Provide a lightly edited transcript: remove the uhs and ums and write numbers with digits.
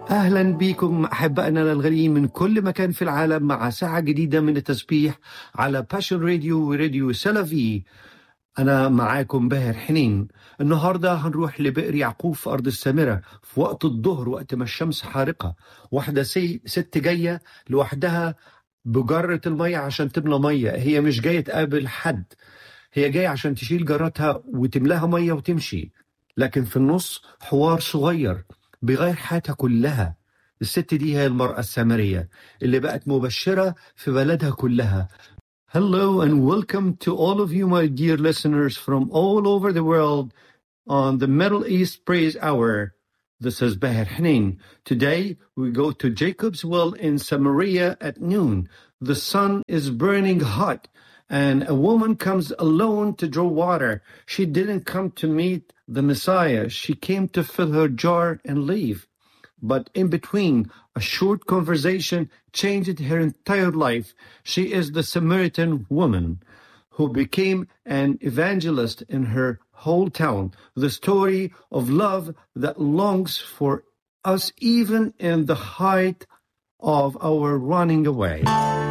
أهلا بكم أحبائنا الغاليين من كل مكان في العالم مع ساعة جديدة من التسبيح على باشن راديو وراديو سلفي. أنا معاكم باهر حنين. النهاردة هنروح لبئر يعقوب في أرض السامرة في وقت الظهر، وقت ما الشمس حارقة. واحدة ست جاية لوحدها بجرة المية عشان تملى مية. هي مش جاية تقابل حد، هي جاية عشان تشيل جرتها وتملاها مية وتمشي. لكن في النص حوار صغير بيغير حياتها كلها. الست دي هي المرأة السامرية اللي بقت مبشرة في بلدها كلها. Hello and welcome to all of you, my dear listeners from all over the world on the Middle East Praise Hour. This is Baher Hanin. Today we go to Jacob's well in Samaria at noon. The sun is burning hot and a woman comes alone to draw water. She didn't come to meet the Messiah. She came to fill her jar and leave. But in between, a short conversation changed her entire life. She is the Samaritan woman who became an evangelist in her whole town. The story of love that longs for us even in the height of our running away.